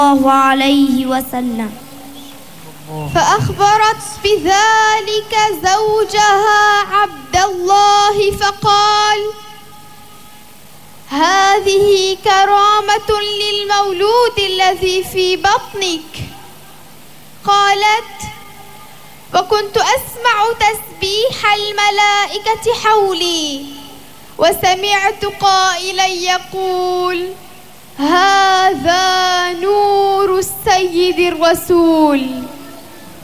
الله عليه وسلم. فأخبرت بذلك زوجها عبد الله فقال: هذه كرامة للمولود الذي في بطنك. قالت: وكنت أسمع تسبيح الملائكة حولي، وسمعت قائلا يقول: هذا نور السيد الرسول.